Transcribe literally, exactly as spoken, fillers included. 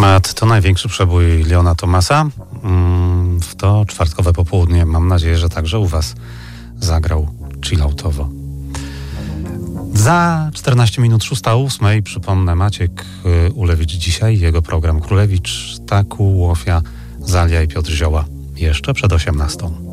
Mat to największy przebój Leona Thomasa. W to czwartkowe popołudnie mam nadzieję, że także u was zagrał chilloutowo. Za czternaście minut szósta ósmej, przypomnę, Maciek Ulewicz dzisiaj, jego program Królewicz, Taku, Łofia, Zalia i Piotr Zioła. Jeszcze przed osiemnastą.